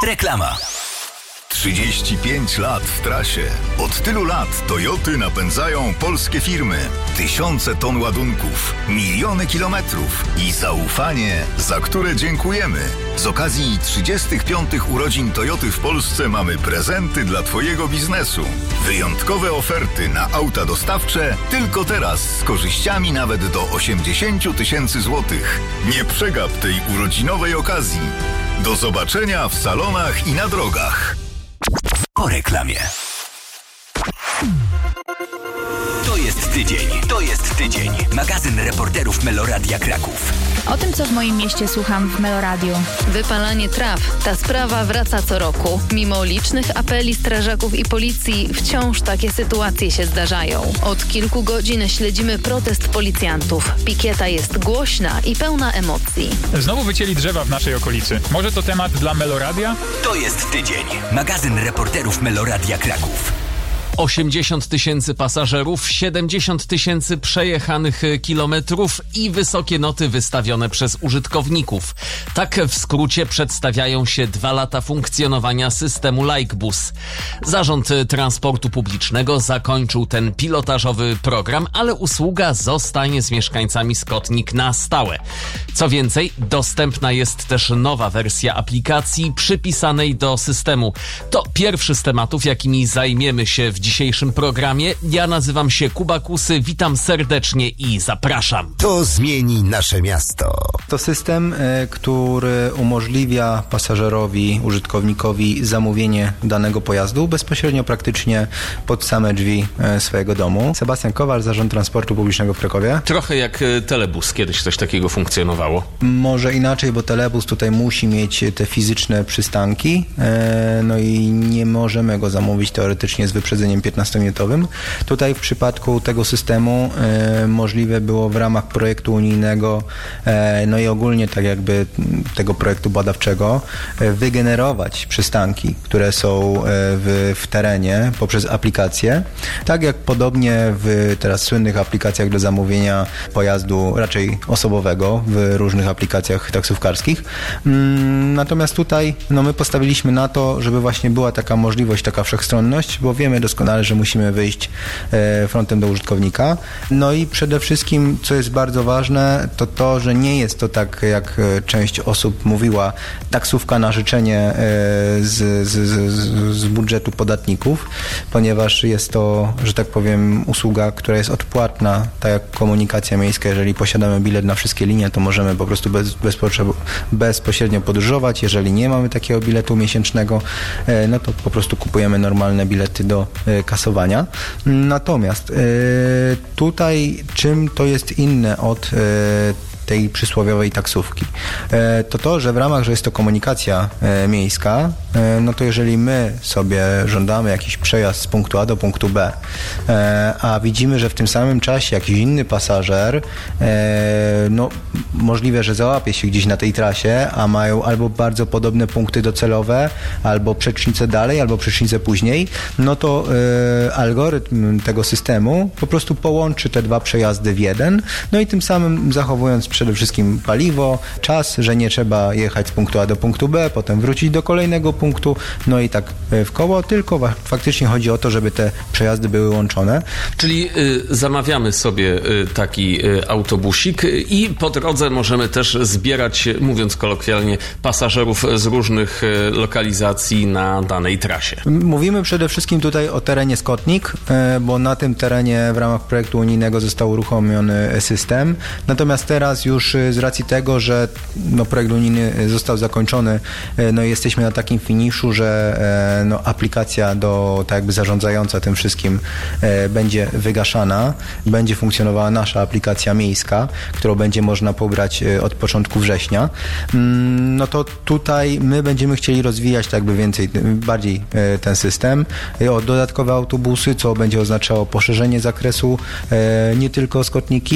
Reklama. 35 lat w trasie. Od tylu lat Toyoty napędzają polskie firmy. Tysiące ton ładunków, miliony kilometrów i zaufanie, za które dziękujemy. Z okazji 35 urodzin Toyoty w Polsce mamy prezenty dla Twojego biznesu. Wyjątkowe oferty na auta dostawcze tylko teraz z korzyściami nawet do 80 000 złotych. Nie przegap tej urodzinowej okazji. Do zobaczenia w salonach i na drogach. Po reklamie. To jest tydzień. Magazyn reporterów Meloradia Kraków. O tym, co w moim mieście słucham w Meloradiu. Wypalanie traw. Ta sprawa wraca co roku. Mimo licznych apeli strażaków i policji, wciąż takie sytuacje się zdarzają. Od kilku godzin śledzimy protest policjantów. Pikieta jest głośna i pełna emocji. Znowu wycięli drzewa w naszej okolicy. Może to temat dla Meloradia? To jest tydzień. Magazyn reporterów Meloradia Kraków. 80 000 pasażerów, 70 000 przejechanych kilometrów i wysokie noty wystawione przez użytkowników. Tak w skrócie przedstawiają się 2 lata funkcjonowania systemu Lajkbus. Zarząd Transportu Publicznego zakończył ten pilotażowy program, ale usługa zostanie z mieszkańcami Skotnik na stałe. Co więcej, dostępna jest też nowa wersja aplikacji przypisanej do systemu. To pierwszy z tematów, jakimi zajmiemy się w dzisiejszym programie. Ja nazywam się Kuba Kusy, witam serdecznie i zapraszam. To zmieni nasze miasto. To system, który umożliwia pasażerowi, użytkownikowi zamówienie danego pojazdu bezpośrednio praktycznie pod same drzwi swojego domu. Sebastian Kowal, Zarząd Transportu Publicznego w Krakowie. Trochę jak Telebus, kiedyś coś takiego funkcjonowało. Może inaczej, bo Telebus tutaj musi mieć te fizyczne przystanki, no i nie możemy go zamówić teoretycznie z wyprzedzeniem 15-minutowym. Tutaj w przypadku tego systemu możliwe było w ramach projektu unijnego, no i ogólnie tak jakby tego projektu badawczego, wygenerować przystanki, które są w terenie poprzez aplikację. Tak jak podobnie w teraz słynnych aplikacjach do zamówienia pojazdu raczej osobowego w różnych aplikacjach taksówkarskich. Natomiast tutaj my postawiliśmy na to, żeby właśnie była taka możliwość, taka wszechstronność, bo wiemy doskonale, że musimy wyjść frontem do użytkownika. No i przede wszystkim, co jest bardzo ważne, to to, że nie jest to tak, jak część osób mówiła, taksówka na życzenie z budżetu podatników, ponieważ jest to, że tak powiem, usługa, która jest odpłatna, tak jak komunikacja miejska. Jeżeli posiadamy bilet na wszystkie linie, to możemy po prostu bezpośrednio podróżować. Jeżeli nie mamy takiego biletu miesięcznego, no to po prostu kupujemy normalne bilety do kasowania. Natomiast tutaj czym to jest inne od tej przysłowiowej taksówki? To, że w ramach, że jest to komunikacja miejska, no to jeżeli my sobie żądamy jakiś przejazd z punktu A do punktu B, a widzimy, że w tym samym czasie jakiś inny pasażer, no możliwe, że załapie się gdzieś na tej trasie, a mają albo bardzo podobne punkty docelowe, albo przecznicę dalej, albo przecznicę później, no to algorytm tego systemu po prostu połączy te 2 przejazdy w jeden, no i tym samym zachowując przede wszystkim paliwo, czas, że nie trzeba jechać z punktu A do punktu B, potem wrócić do kolejnego punktu, no i tak w koło, tylko faktycznie chodzi o to, żeby te przejazdy były łączone. Czyli zamawiamy sobie taki autobusik i po drodze możemy też zbierać, mówiąc kolokwialnie, pasażerów z różnych lokalizacji na danej trasie. Mówimy przede wszystkim tutaj o terenie Skotnik, bo na tym terenie w ramach projektu unijnego został uruchomiony system. Natomiast teraz już z racji tego, że projekt unijny został zakończony, jesteśmy na takim finiszu, że aplikacja tak jakby zarządzająca tym wszystkim będzie wygaszana, będzie funkcjonowała nasza aplikacja miejska, którą będzie można pobrać od początku września. No to tutaj my będziemy chcieli rozwijać tak jakby bardziej ten system o dodatkowe autobusy, co będzie oznaczało poszerzenie zakresu nie tylko Skotniki,